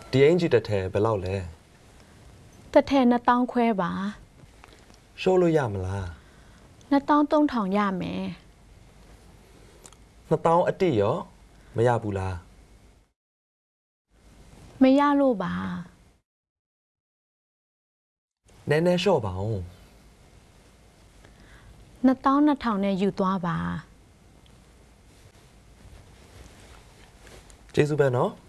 ဒီအင်ဂျီတစ်ထည်ဘယ်လောက်လဲတစ်ထည်2000ခွဲပါရှိုးလို့ရမလား 2300ရမယ် 2000အတိရောမရဘူးလားမရလို့ပါနည်းနည်းလျှော့ပါဦး 2200နဲ့ယူသွားပါကျေးဇူးပဲနော်